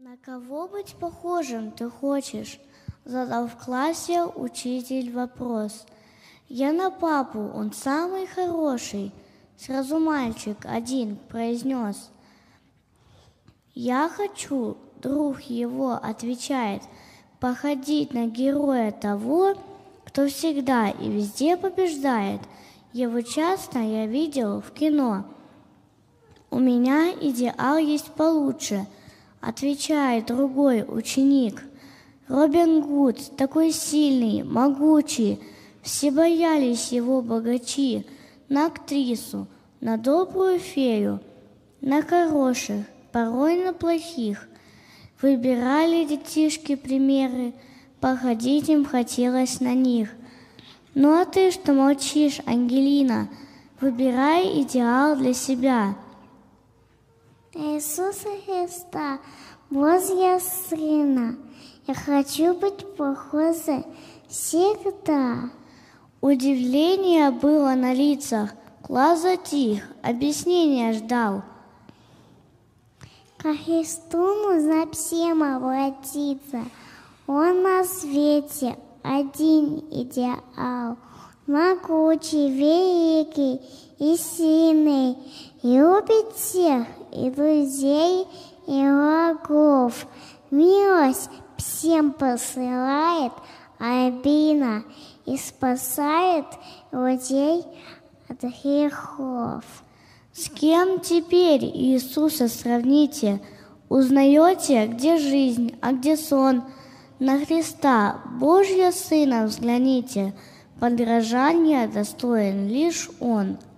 На кого быть похожим ты хочешь? Задал в классе учитель вопрос. Я на папу, он самый хороший. Сразу мальчик один произнес. Я хочу, друг его отвечает, походить на героя того, кто всегда и везде побеждает. Его часто я видел в кино. У меня идеал есть получше, отвечает другой ученик. Робин Гуд, такой сильный, могучий, все боялись его богачи, на актрису, на добрую фею, на хороших, порой на плохих. Выбирали детишки примеры, походить им хотелось на них. Ну а ты что молчишь, Ангелина? Выбирай идеал для себя. Иисуса Христа, Божья Сына, я хочу быть похожей всегда. Удивление было на лицах, класс затих, объяснения ждал. Ко Христу нужно всем обратиться. Он на свете один идеал, могучий, великий и сильный, любит всех и друзей, и врагов. Милость всем посылает, обильно и спасает людей от грехов. С кем теперь Иисуса сравните? Узнаете, где жизнь, а где сон? На Христа, Божьего Сына, взгляните. Подражания достоин лишь Он.